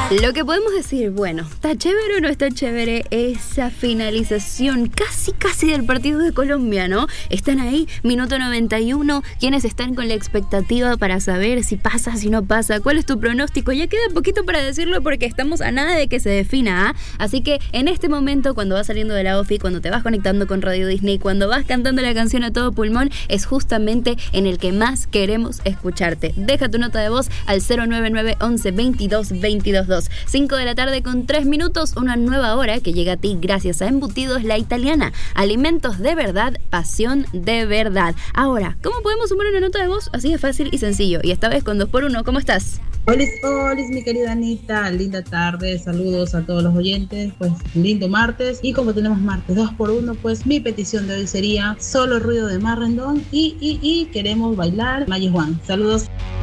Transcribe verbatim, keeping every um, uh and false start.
Lo que podemos decir, bueno, ¿está chévere o no está chévere esa finalización casi casi del partido de Colombia, no? Están ahí, minuto noventa y uno, quienes están con la expectativa para saber si pasa, si no pasa, cuál es tu pronóstico. Ya queda poquito para decirlo porque estamos a nada de que se defina, ¿ah? Así que en este momento, cuando vas saliendo de la ofi, cuando te vas conectando con Radio Disney, cuando vas cantando la canción a todo pulmón, es justamente en el que más queremos escucharte. Deja tu nota de voz al cero nueve nueve once veintidós veintidós dos. cinco de la tarde con tres minutos, una nueva hora que llega a ti gracias a Embutidos La Italiana. Alimentos de verdad, pasión de verdad. Ahora, ¿cómo podemos sumar una nota de voz? Así de fácil y sencillo. Y esta vez con dos por uno. ¿Cómo estás? Hola, hola, mi querida Anita, linda tarde, saludos a todos los oyentes, pues lindo martes, y como tenemos martes dos por uno, pues mi petición de hoy sería Solo Ruido de Marrendón y, y, y queremos bailar Maye Juan. Saludos.